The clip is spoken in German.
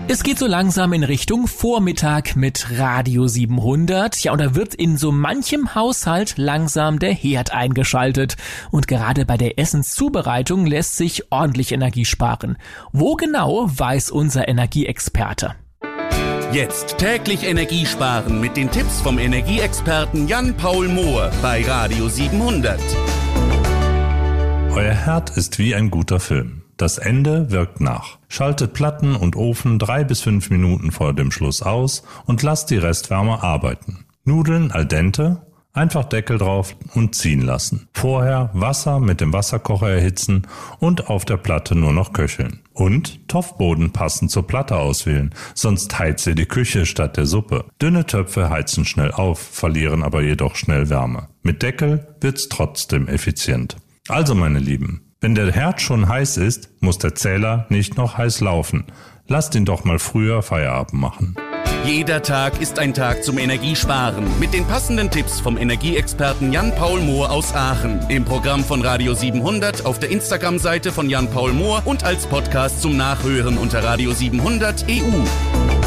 Es geht so langsam in Richtung Vormittag mit Radio 700. Ja, und da wird in so manchem Haushalt langsam der Herd eingeschaltet. Und gerade bei der Essenszubereitung lässt sich ordentlich Energie sparen. Wo genau, weiß unser Energieexperte. Jetzt täglich Energie sparen mit den Tipps vom Energieexperten Jan-Paul Mohr bei Radio 700. Euer Herd ist wie ein guter Film. Das Ende wirkt nach. Schaltet Platten und Ofen 3 bis 5 Minuten vor dem Schluss aus und lasst die Restwärme arbeiten. Nudeln al dente, einfach Deckel drauf und ziehen lassen. Vorher Wasser mit dem Wasserkocher erhitzen und auf der Platte nur noch köcheln. Und Topfboden passend zur Platte auswählen, sonst heizt ihr die Küche statt der Suppe. Dünne Töpfe heizen schnell auf, verlieren aber jedoch schnell Wärme. Mit Deckel wird's trotzdem effizient. Also meine Lieben, wenn der Herd schon heiß ist, muss der Zähler nicht noch heiß laufen. Lasst ihn doch mal früher Feierabend machen. Jeder Tag ist ein Tag zum Energiesparen mit den passenden Tipps vom Energieexperten Jan-Paul Mohr aus Aachen. Im Programm von Radio 700, auf der Instagram-Seite von Jan-Paul Mohr und als Podcast zum Nachhören unter Radio 700 EU.